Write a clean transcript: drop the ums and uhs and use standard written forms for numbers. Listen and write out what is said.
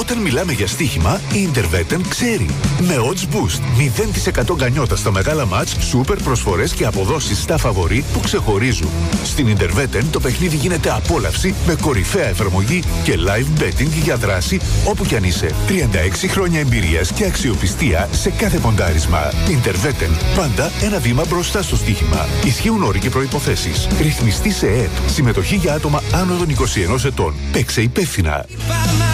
Όταν μιλάμε για στοίχημα, η Interveten ξέρει. Με odds boost, 0% γκανιότα στα μεγάλα μάτς, σούπερ προσφορές και αποδόσεις στα φαβορί που ξεχωρίζουν. Στην Interveten το παιχνίδι γίνεται απόλαυση με κορυφαία εφαρμογή και live betting για δράση όπου κι αν είσαι. 36 χρόνια εμπειρίας και αξιοπιστία σε κάθε ποντάρισμα. Interveten, πάντα ένα βήμα μπροστά στο στοίχημα. Ισχύουν όροι και προϋποθέσεις. Ρυθμιστή σε ΕΕΠ. Συμμετοχή για άτομα άνω των 21 ετών. Παίξε υπεύθυνα.